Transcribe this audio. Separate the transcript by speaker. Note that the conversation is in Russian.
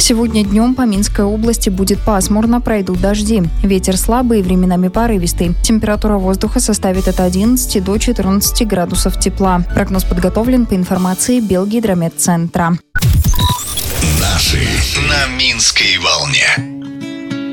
Speaker 1: Сегодня днем по Минской области будет пасмурно, пройдут дожди. Ветер слабый, временами порывистый. Температура воздуха составит от 11 до 14 градусов тепла. Прогноз подготовлен по информации Белгидрометцентра.
Speaker 2: Наши на Минской волне.